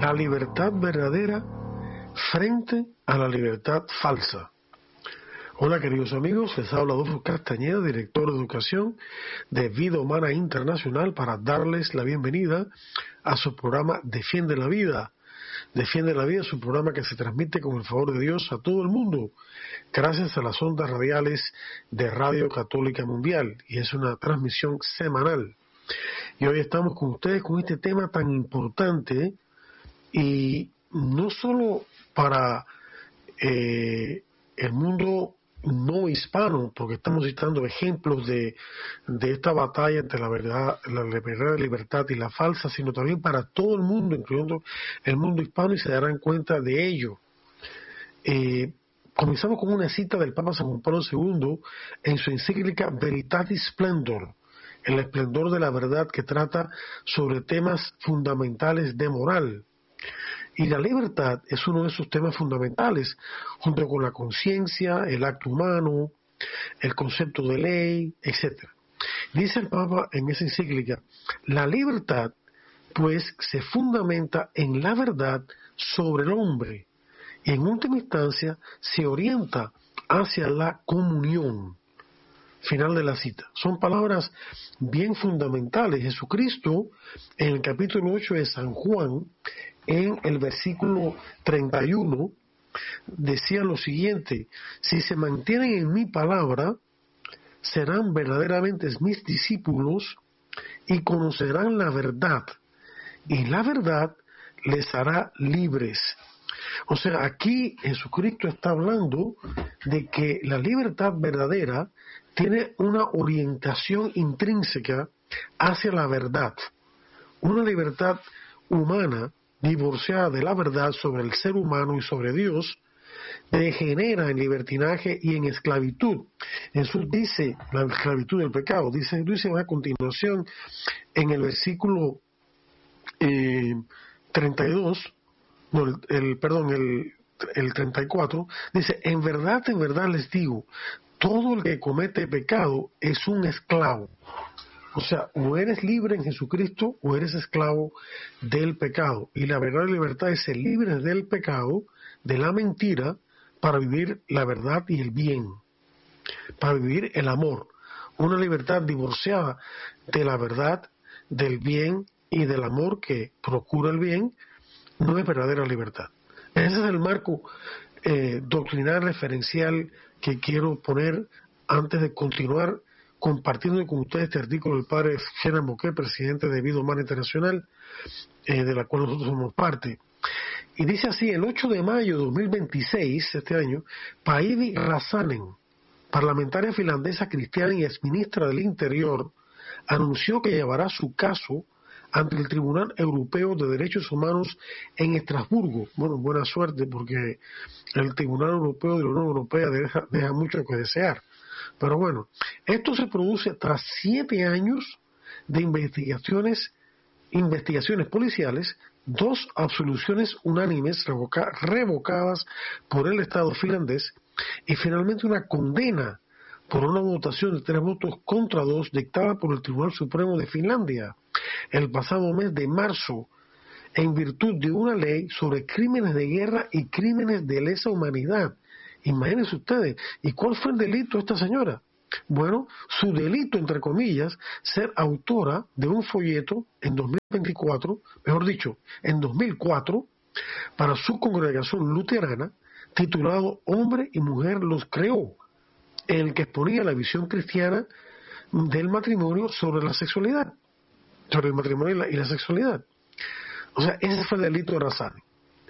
la libertad verdadera frente a la libertad falsa. Hola queridos amigos, les habla Adolfo Castañeda, director de Educación de Vida Humana Internacional, para darles la bienvenida a su programa Defiende la Vida. Defiende la Vida es un programa que se transmite con el favor de Dios a todo el mundo, gracias a las ondas radiales de Radio Católica Mundial, y es una transmisión semanal. Y hoy estamos con ustedes con este tema tan importante, y no solo para el mundo no hispano, porque estamos citando ejemplos de esta batalla entre la verdadera libertad y la falsa, sino también para todo el mundo, incluyendo el mundo hispano, y se darán cuenta de ello. Comenzamos con una cita del Papa San Juan Pablo II en su encíclica Veritatis Splendor, el esplendor de la verdad, que trata sobre temas fundamentales de moral. Y la libertad es uno de esos temas fundamentales, junto con la conciencia, el acto humano, el concepto de ley, etc. Dice el Papa en esa encíclica: la libertad, pues, se fundamenta en la verdad sobre el hombre, y en última instancia se orienta hacia la comunión. Final de la cita. Son palabras bien fundamentales. Jesucristo, en el capítulo 8 de San Juan, en el versículo 31, decía lo siguiente: si se mantienen en mi palabra, serán verdaderamente mis discípulos y conocerán la verdad, y la verdad les hará libres. O sea, aquí Jesucristo está hablando de que la libertad verdadera tiene una orientación intrínseca hacia la verdad. Una libertad humana divorciada de la verdad sobre el ser humano y sobre Dios degenera en libertinaje y en esclavitud. Jesús dice, la esclavitud del pecado, dice a continuación en el versículo 32, el 34, dice: en verdad les digo, todo el que comete pecado es un esclavo. O sea, o eres libre en Jesucristo o eres esclavo del pecado. Y la verdadera libertad es ser libre del pecado, de la mentira, para vivir la verdad y el bien, para vivir el amor. Una libertad divorciada de la verdad, del bien y del amor que procura el bien, no es verdadera libertad. Ese es el marco doctrinal referencial que quiero poner antes de continuar compartiendo con ustedes este artículo del padre Geran Boquet, presidente de Vida Humana Internacional, de la cual nosotros somos parte. Y dice así: el 8 de mayo de 2026, este año, Päivi Räsänen, parlamentaria finlandesa cristiana y exministra del Interior, anunció que llevará su caso ante el Tribunal Europeo de Derechos Humanos en Estrasburgo. Bueno, buena suerte, porque el Tribunal Europeo de la Unión Europea deja mucho que desear. Pero bueno, esto se produce tras 7 años de investigaciones policiales, 2 absoluciones unánimes revocadas por el Estado finlandés, y finalmente una condena por una votación de 3 votos contra 2 dictada por el Tribunal Supremo de Finlandia el pasado mes de marzo, en virtud de una ley sobre crímenes de guerra y crímenes de lesa humanidad. Imagínense ustedes. ¿Y cuál fue el delito de esta señora? Bueno, su delito, entre comillas, ser autora de un folleto en 2024, mejor dicho, en 2004, para su congregación luterana, titulado Hombre y Mujer los creó, en el que exponía la visión cristiana del matrimonio sobre la sexualidad, sobre el matrimonio y la sexualidad. O sea, ese fue el delito de Räsänen.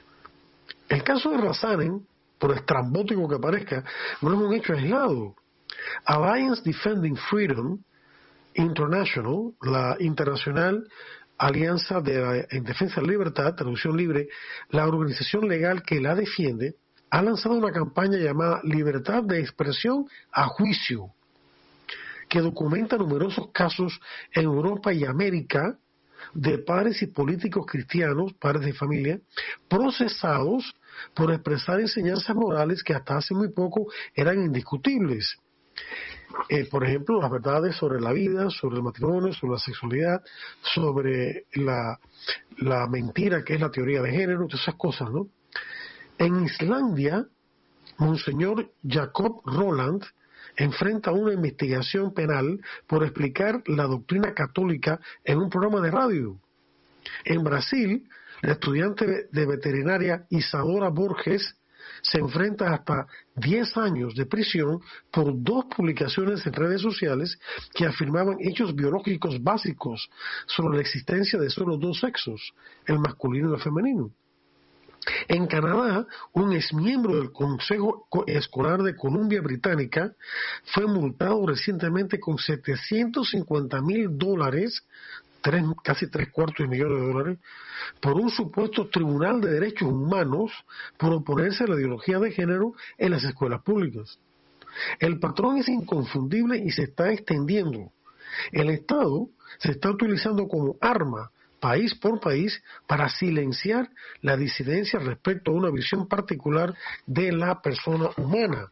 El caso de Räsänen, por estrambótico que parezca, no es un hecho aislado. Alliance Defending Freedom International, la internacional alianza en defensa de la libertad, traducción libre, la organización legal que la defiende, ha lanzado una campaña llamada Libertad de Expresión a Juicio, que documenta numerosos casos en Europa y América de padres y políticos cristianos, padres de familia, procesados por expresar enseñanzas morales que hasta hace muy poco eran indiscutibles. por ejemplo, las verdades sobre la vida, sobre el matrimonio, sobre la sexualidad, sobre la mentira que es la teoría de género, todas esas cosas, ¿no? En Islandia, Monseñor Jacob Roland enfrenta una investigación penal por explicar la doctrina católica en un programa de radio. En Brasil, la estudiante de veterinaria Isadora Borges se enfrenta hasta 10 años de prisión por 2 publicaciones en redes sociales que afirmaban hechos biológicos básicos sobre la existencia de solo 2 sexos, el masculino y el femenino. En Canadá, un exmiembro del Consejo Escolar de Columbia Británica fue multado recientemente con $750,000, casi $750,000, por un supuesto Tribunal de Derechos Humanos por oponerse a la ideología de género en las escuelas públicas. El patrón es inconfundible y se está extendiendo. El Estado se está utilizando como arma, país por país, para silenciar la disidencia respecto a una visión particular de la persona humana.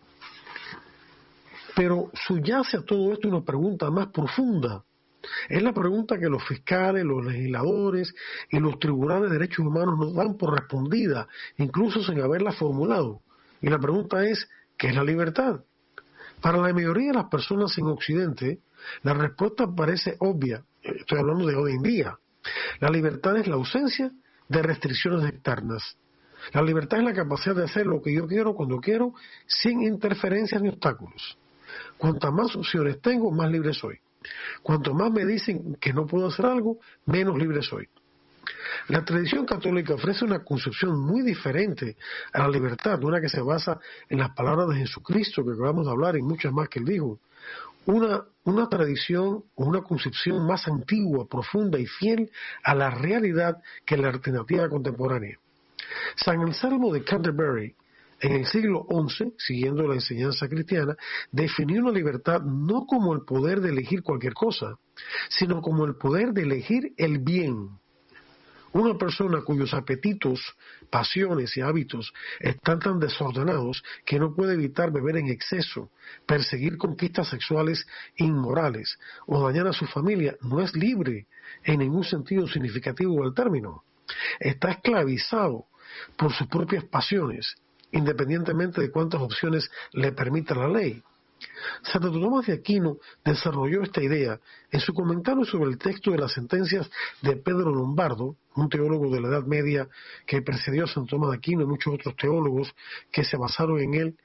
Pero subyace a todo esto una pregunta más profunda. Es la pregunta que los fiscales, los legisladores y los tribunales de derechos humanos nos dan por respondida, incluso sin haberla formulado. Y la pregunta es, ¿qué es la libertad? Para la mayoría de las personas en Occidente, la respuesta parece obvia. Estoy hablando de hoy en día. La libertad es la ausencia de restricciones externas. La libertad es la capacidad de hacer lo que yo quiero cuando quiero, sin interferencias ni obstáculos. Cuantas más opciones tengo, más libre soy. Cuanto más me dicen que no puedo hacer algo, menos libre soy. La tradición católica ofrece una concepción muy diferente a la libertad, una que se basa en las palabras de Jesucristo que acabamos de hablar y muchas más que él dijo. Una tradición o una concepción más antigua, profunda y fiel a la realidad que la alternativa contemporánea. San Anselmo de Canterbury, en el siglo XI, siguiendo la enseñanza cristiana, definió la libertad no como el poder de elegir cualquier cosa, sino como el poder de elegir el bien. Una persona cuyos apetitos, pasiones y hábitos están tan desordenados que no puede evitar beber en exceso, perseguir conquistas sexuales inmorales o dañar a su familia, no es libre en ningún sentido significativo del término. Está esclavizado por sus propias pasiones, independientemente de cuántas opciones le permita la ley. Santo Tomás de Aquino desarrolló esta idea en su comentario sobre el texto de las sentencias de Pedro Lombardo, un teólogo de la Edad Media que precedió a Santo Tomás de Aquino y muchos otros teólogos que se basaron en él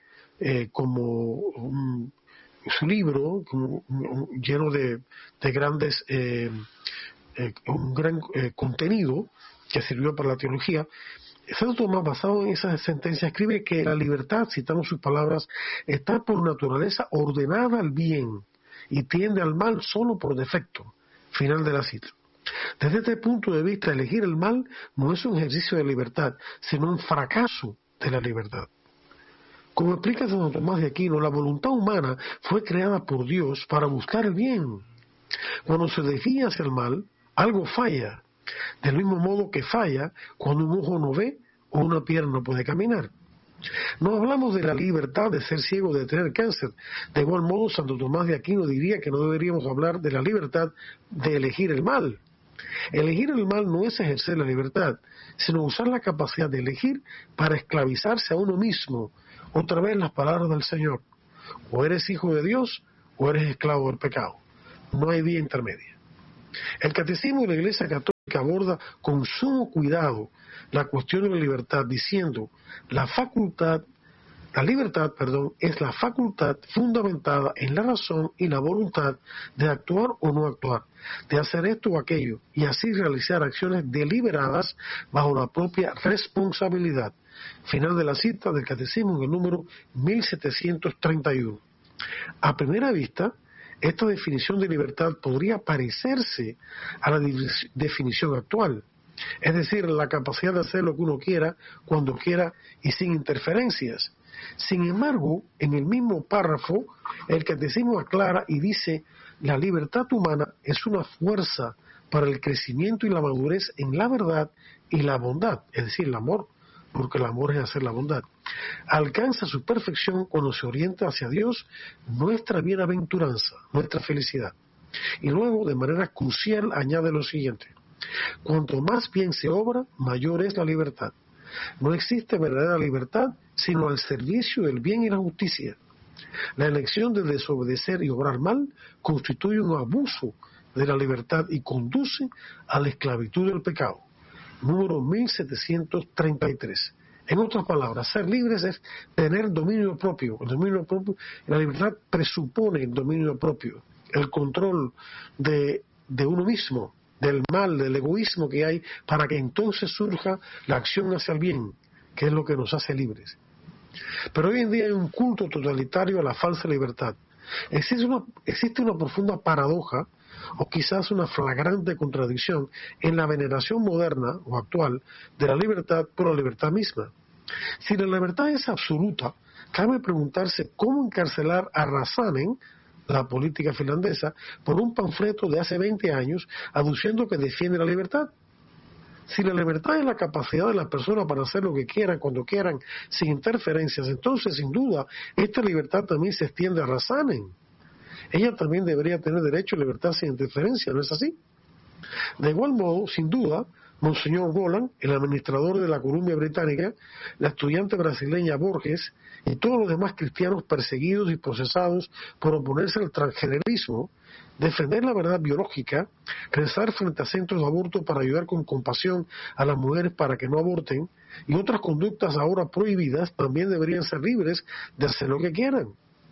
su libro lleno de grandes un gran contenido que sirvió para la teología. Santo Tomás, basado en esas sentencias, escribe que la libertad, citando sus palabras, está por naturaleza ordenada al bien y tiende al mal solo por defecto. Final de la cita. Desde este punto de vista, elegir el mal no es un ejercicio de libertad, sino un fracaso de la libertad. Como explica Santo Tomás de Aquino, la voluntad humana fue creada por Dios para buscar el bien. Cuando se desvía hacia el mal, algo falla. Del mismo modo que falla cuando un ojo no ve o una pierna no puede caminar. No hablamos de la libertad de ser ciego o de tener cáncer. De igual modo, Santo Tomás de Aquino diría que no deberíamos hablar de la libertad de elegir el mal. Elegir el mal no es ejercer la libertad, sino usar la capacidad de elegir para esclavizarse a uno mismo. Otra vez las palabras del Señor: o eres hijo de Dios o eres esclavo del pecado. No hay vía intermedia. El Catecismo de la Iglesia Católica aborda con sumo cuidado la cuestión de la libertad, diciendo: la libertad es la facultad fundamentada en la razón y la voluntad de actuar o no actuar, de hacer esto o aquello, y así realizar acciones deliberadas bajo la propia responsabilidad. Final de la cita del Catecismo en el número 1731. A primera vista, esta definición de libertad podría parecerse a la definición actual, es decir, la capacidad de hacer lo que uno quiera, cuando quiera y sin interferencias. Sin embargo, en el mismo párrafo, el Catecismo aclara y dice: la libertad humana es una fuerza para el crecimiento y la madurez en la verdad y la bondad, es decir, el amor, porque el amor es hacer la bondad. alcanza su perfección cuando se orienta hacia Dios, nuestra bienaventuranza, nuestra felicidad. Y luego, de manera crucial, añade lo siguiente: cuanto más bien se obra, mayor es la libertad. No existe verdadera libertad sino al servicio del bien y la justicia. La elección de desobedecer y obrar mal constituye un abuso de la libertad y conduce a la esclavitud del pecado. Número 1733. En otras palabras, ser libres es tener dominio propio. El dominio propio, la libertad presupone el dominio propio, el control de uno mismo, del mal, del egoísmo que hay, para que entonces surja la acción hacia el bien, que es lo que nos hace libres. Pero hoy en día hay un culto totalitario a la falsa libertad. Existe una profunda paradoja, o quizás una flagrante contradicción, en la veneración moderna o actual de la libertad por la libertad misma. Si la libertad es absoluta, cabe preguntarse cómo encarcelar a Räsänen, la política finlandesa, por un panfleto de hace 20 años aduciendo que defiende la libertad. Si la libertad es la capacidad de las personas para hacer lo que quieran, cuando quieran, sin interferencias, entonces, sin duda, esta libertad también se extiende a Räsänen. Ella también debería tener derecho a libertad sin interferencia, ¿no es así? De igual modo, sin duda, Monseñor Boland, el administrador de la Columbia Británica, la estudiante brasileña Borges y todos los demás cristianos perseguidos y procesados por oponerse al transgenerismo, defender la verdad biológica, rezar frente a centros de aborto para ayudar con compasión a las mujeres para que no aborten, y otras conductas ahora prohibidas también deberían ser libres de hacer lo que quieran.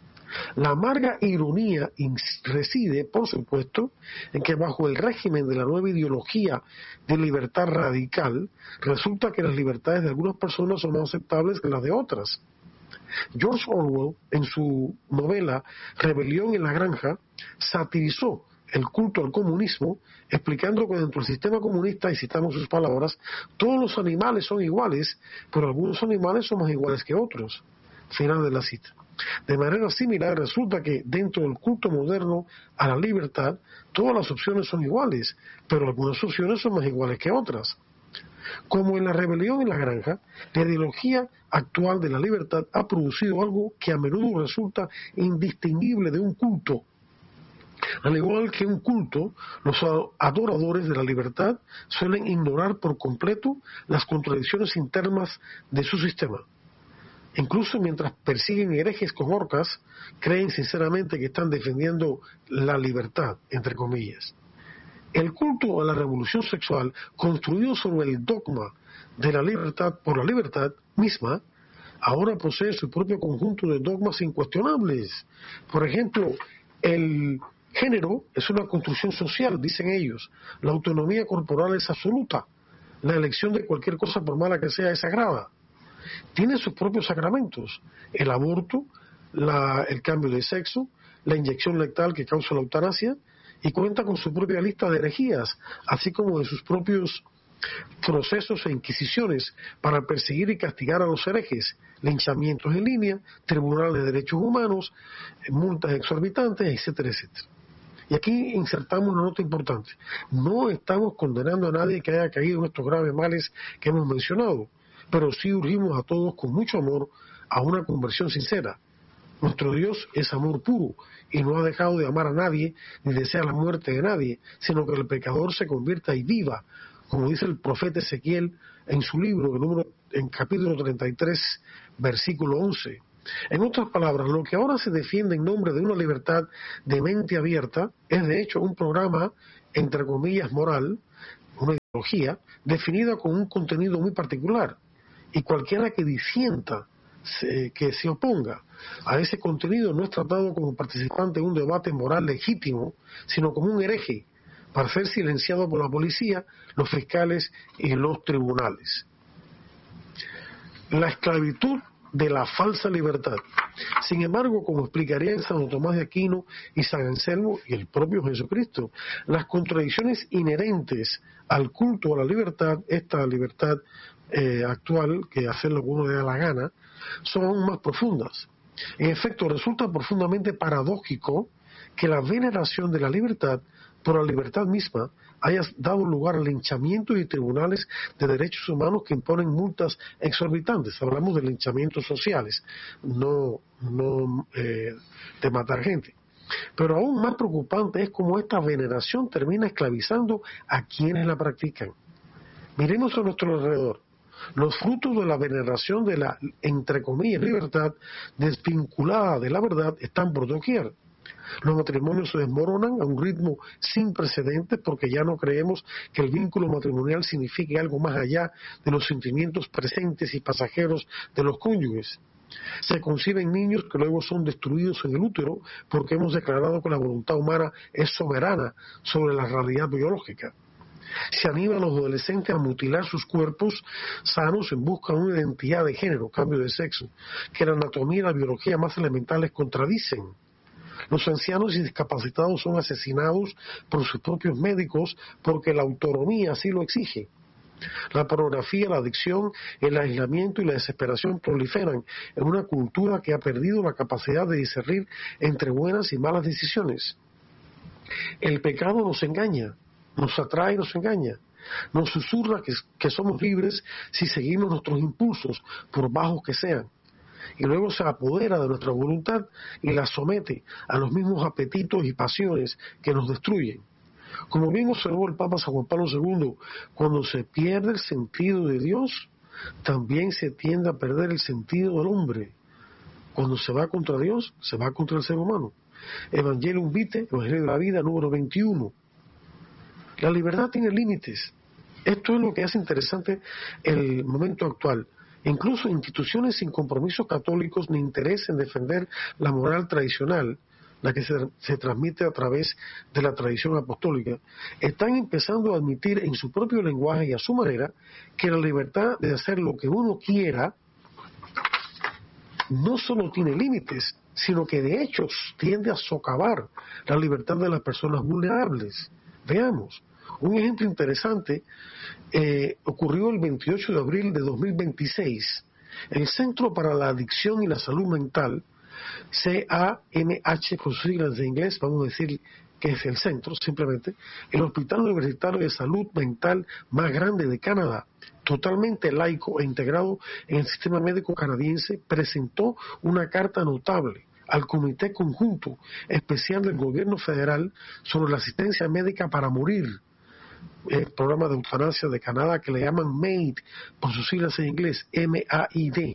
La amarga ironía reside, por supuesto, en que bajo el régimen de la nueva ideología de libertad radical, resulta que las libertades de algunas personas son más aceptables que las de otras. George Orwell, en su novela Rebelión en la Granja, satirizó el culto al comunismo, explicando que dentro del sistema comunista, y citamos sus palabras, todos los animales son iguales, pero algunos animales son más iguales que otros. Final de la cita. De manera similar, resulta que dentro del culto moderno a la libertad, todas las opciones son iguales, pero algunas opciones son más iguales que otras. Como en la rebelión en la granja, la ideología actual de la libertad ha producido algo que a menudo resulta indistinguible de un culto. Al igual que un culto, los adoradores de la libertad suelen ignorar por completo las contradicciones internas de su sistema. Incluso mientras persiguen herejes con horcas, creen sinceramente que están defendiendo la libertad, entre comillas. El culto a la revolución sexual, construido sobre el dogma de la libertad por la libertad misma, ahora posee su propio conjunto de dogmas incuestionables. Por ejemplo, el género es una construcción social, dicen ellos. La autonomía corporal es absoluta. La elección de cualquier cosa, por mala que sea, es sagrada. Tiene sus propios sacramentos: el aborto, el cambio de sexo, la inyección letal que causa la eutanasia, y cuenta con su propia lista de herejías, así como de sus propios procesos e inquisiciones para perseguir y castigar a los herejes, linchamientos en línea, tribunales de derechos humanos, multas exorbitantes, etcétera, etcétera. Y aquí insertamos una nota importante: no estamos condenando a nadie que haya caído en estos graves males que hemos mencionado, pero sí urgimos a todos con mucho amor a una conversión sincera. Nuestro Dios es amor puro y no ha dejado de amar a nadie ni desea la muerte de nadie, sino que el pecador se convierta y viva, como dice el profeta Ezequiel en su libro, en capítulo 33, versículo 11. En otras palabras, lo que ahora se defiende en nombre de una libertad de mente abierta es de hecho un programa, entre comillas, moral, una ideología, definida con un contenido muy particular. Y cualquiera que disienta, que se oponga a ese contenido, no es tratado como participante de un debate moral legítimo, sino como un hereje, para ser silenciado por la policía, los fiscales y los tribunales. La esclavitud de la falsa libertad. Sin embargo, como explicarían Santo Tomás de Aquino y San Anselmo y el propio Jesucristo, las contradicciones inherentes al culto a la libertad, esta libertad actual, que hacer lo que uno le da la gana, son aún más profundas. En efecto, resulta profundamente paradójico que la veneración de la libertad por la libertad misma, haya dado lugar a linchamientos y tribunales de derechos humanos que imponen multas exorbitantes. Hablamos de linchamientos sociales, no de matar gente. Pero aún más preocupante es cómo esta veneración termina esclavizando a quienes la practican. Miremos a nuestro alrededor. Los frutos de la veneración de la, entre comillas, libertad desvinculada de la verdad están por doquier. Los matrimonios se desmoronan a un ritmo sin precedentes porque ya no creemos que el vínculo matrimonial signifique algo más allá de los sentimientos presentes y pasajeros de los cónyuges. Se conciben niños que luego son destruidos en el útero porque hemos declarado que la voluntad humana es soberana sobre la realidad biológica. Se anima a los adolescentes a mutilar sus cuerpos sanos en busca de una identidad de género, cambio de sexo, que la anatomía y la biología más elementales contradicen. Los ancianos y discapacitados son asesinados por sus propios médicos porque la autonomía así lo exige. La pornografía, la adicción, el aislamiento y la desesperación proliferan en una cultura que ha perdido la capacidad de discernir entre buenas y malas decisiones. El pecado nos engaña, nos atrae y nos engaña. Nos susurra que somos libres si seguimos nuestros impulsos, por bajos que sean. Y luego se apodera de nuestra voluntad y la somete a los mismos apetitos y pasiones que nos destruyen. Como bien observó el Papa San Juan Pablo II, cuando se pierde el sentido de Dios, también se tiende a perder el sentido del hombre. Cuando se va contra Dios, se va contra el ser humano. Evangelium Vitae, Evangelio de la Vida, número 21. La libertad tiene límites. Esto es lo que hace interesante el momento actual. Incluso instituciones sin compromisos católicos ni interés en defender la moral tradicional, la que se transmite a través de la tradición apostólica, están empezando a admitir en su propio lenguaje y a su manera que la libertad de hacer lo que uno quiera no solo tiene límites, sino que de hecho tiende a socavar la libertad de las personas vulnerables. Veamos. Un ejemplo interesante ocurrió el 28 de abril de 2026. El Centro para la Adicción y la Salud Mental, CAMH por sus siglas de inglés, vamos a decir que es el centro simplemente, el Hospital Universitario de Salud Mental más grande de Canadá, totalmente laico e integrado en el sistema médico canadiense, presentó una carta notable al Comité Conjunto Especial del Gobierno Federal sobre la asistencia médica para morir, el programa de eutanasia de Canadá que le llaman MAID por sus siglas en inglés, MAID.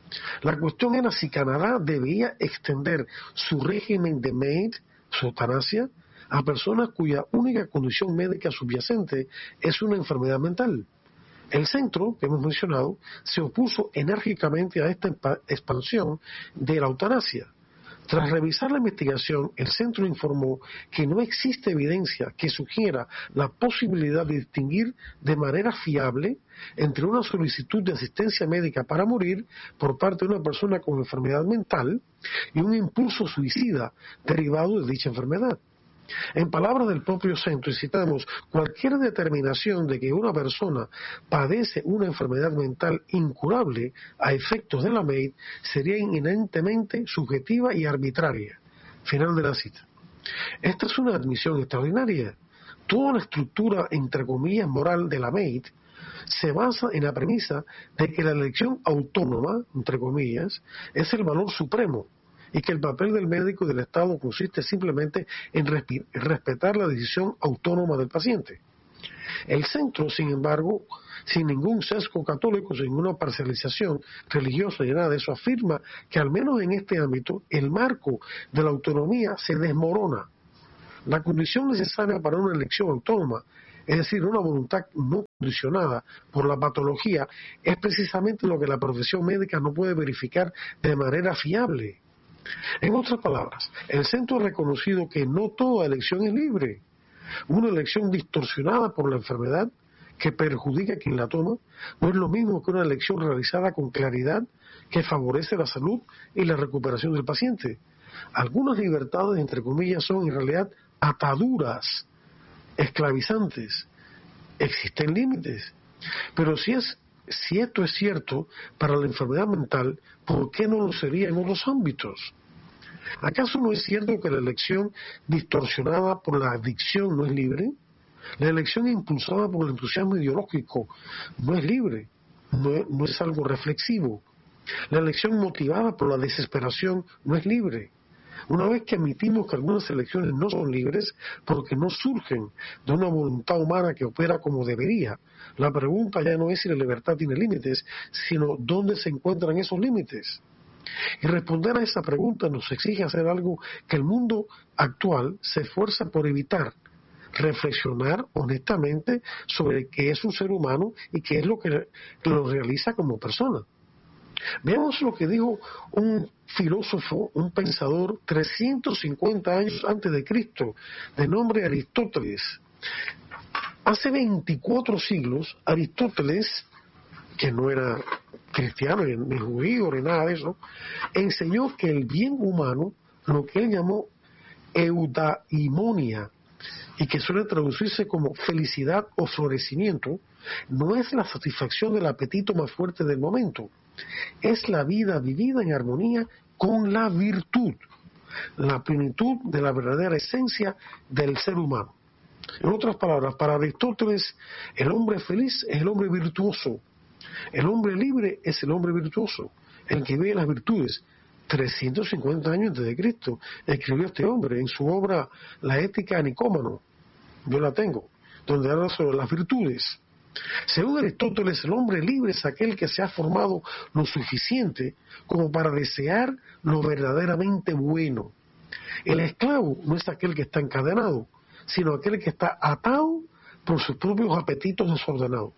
La cuestión era si Canadá debía extender su régimen de MAID, su eutanasia, a personas cuya única condición médica subyacente es una enfermedad mental. El centro, que hemos mencionado, se opuso enérgicamente a esta expansión de la eutanasia. Tras revisar la investigación, el centro informó que no existe evidencia que sugiera la posibilidad de distinguir de manera fiable entre una solicitud de asistencia médica para morir por parte de una persona con enfermedad mental y un impulso suicida derivado de dicha enfermedad. En palabras del propio centro, y citamos, cualquier determinación de que una persona padece una enfermedad mental incurable a efectos de la MAID sería inherentemente subjetiva y arbitraria. Final de la cita. Esta es una admisión extraordinaria. Toda la estructura, entre comillas, moral de la MAID se basa en la premisa de que la elección autónoma, entre comillas, es el valor supremo, y que el papel del médico y del Estado consiste simplemente en respetar la decisión autónoma del paciente. El centro, sin embargo, sin ningún sesgo católico, sin ninguna parcialización religiosa ni nada de eso, afirma que al menos en este ámbito el marco de la autonomía se desmorona. La condición necesaria para una elección autónoma, es decir, una voluntad no condicionada por la patología, es precisamente lo que la profesión médica no puede verificar de manera fiable. En otras palabras, el centro ha reconocido que no toda elección es libre. Una elección distorsionada por la enfermedad que perjudica a quien la toma no es lo mismo que una elección realizada con claridad que favorece la salud y la recuperación del paciente. Algunas libertades, entre comillas, son en realidad ataduras esclavizantes. Existen límites, pero si esto es cierto para la enfermedad mental, ¿por qué no lo sería en otros ámbitos? ¿Acaso no es cierto que la elección distorsionada por la adicción no es libre? La elección impulsada por el entusiasmo ideológico no es libre, no es algo reflexivo. La elección motivada por la desesperación no es libre. Una vez que admitimos que algunas elecciones no son libres porque no surgen de una voluntad humana que opera como debería, la pregunta ya no es si la libertad tiene límites, sino dónde se encuentran esos límites. Y responder a esa pregunta nos exige hacer algo que el mundo actual se esfuerza por evitar: reflexionar honestamente sobre qué es un ser humano y qué es lo que lo realiza como persona. Veamos lo que dijo un filósofo, un pensador 350 años antes de Cristo, de nombre Aristóteles. Hace 24 siglos, Aristóteles, que no era cristiano, ni judío, ni nada de eso, enseñó que el bien humano, lo que él llamó eudaimonia, y que suele traducirse como felicidad o florecimiento, no es la satisfacción del apetito más fuerte del momento, es la vida vivida en armonía con la virtud, la plenitud de la verdadera esencia del ser humano. En otras palabras, para Aristóteles, el hombre feliz es el hombre virtuoso, el hombre libre es el hombre virtuoso, el que vive las virtudes. 350 años antes de Cristo escribió este hombre en su obra La Ética a Nicómano, yo la tengo, donde habla sobre las virtudes. Según Aristóteles, el hombre libre es aquel que se ha formado lo suficiente como para desear lo verdaderamente bueno. El esclavo no es aquel que está encadenado, sino aquel que está atado por sus propios apetitos desordenados.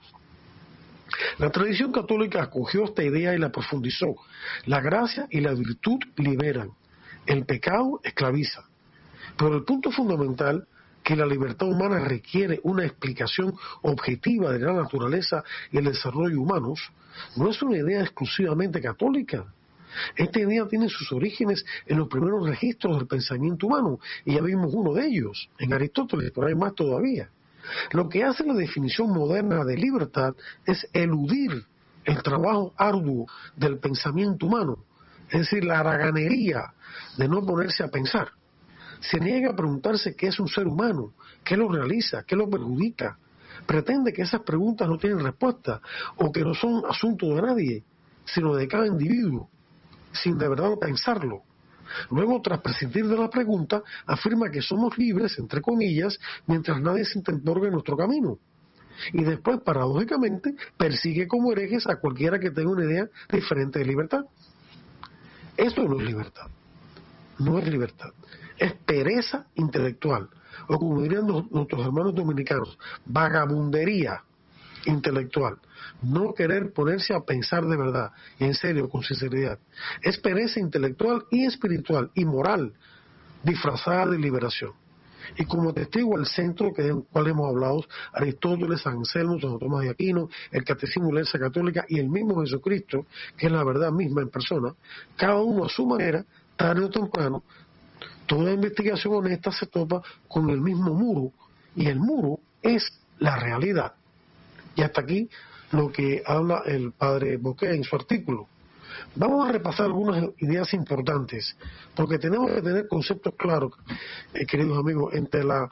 La tradición católica acogió esta idea y la profundizó. La gracia y la virtud liberan, el pecado esclaviza. Pero el punto fundamental, que la libertad humana requiere una explicación objetiva de la naturaleza y el desarrollo humanos, no es una idea exclusivamente católica. Esta idea tiene sus orígenes en los primeros registros del pensamiento humano, y ya vimos uno de ellos, en Aristóteles, pero hay más todavía. Lo que hace la definición moderna de libertad es eludir el trabajo arduo del pensamiento humano, es decir, la haraganería de no ponerse a pensar. Se niega a preguntarse qué es un ser humano, qué lo realiza, qué lo perjudica. Pretende que esas preguntas no tienen respuesta o que no son asunto de nadie, sino de cada individuo, sin de verdad pensarlo. Luego, tras prescindir de la pregunta, afirma que somos libres, entre comillas, mientras nadie se interponga en nuestro camino. Y después, paradójicamente, persigue como herejes a cualquiera que tenga una idea diferente de libertad. Esto no es libertad. No es libertad. Es pereza intelectual. O como dirían nuestros hermanos dominicanos, vagabundería intelectual. No querer ponerse a pensar de verdad, y en serio, con sinceridad. Es pereza intelectual y espiritual y moral, disfrazada de liberación. Y como testigo al centro del cual hemos hablado, Aristóteles, San Anselmo, San Tomás de Aquino, el Catecismo de la Iglesia Católica y el mismo Jesucristo, que es la verdad misma en persona, cada uno a su manera, tarde o temprano, toda investigación honesta se topa con el mismo muro, y el muro es la realidad. Y hasta aquí lo que habla el padre Bouquet en su artículo. Vamos a repasar algunas ideas importantes, porque tenemos que tener conceptos claros, queridos amigos, entre la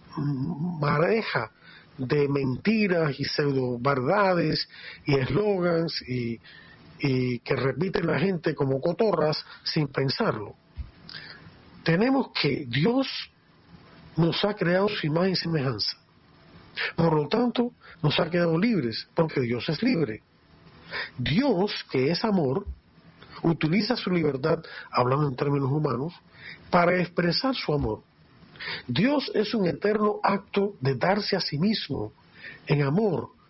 mareja de mentiras y pseudo verdades y eslogans y que repiten la gente como cotorras sin pensarlo. Tenemos que Dios nos ha creado su imagen y semejanza. Por lo tanto, nos ha quedado libres, porque Dios es libre. Dios, que es amor, utiliza su libertad, hablando en términos humanos, para expresar su amor. Dios es un eterno acto de darse a sí mismo en amor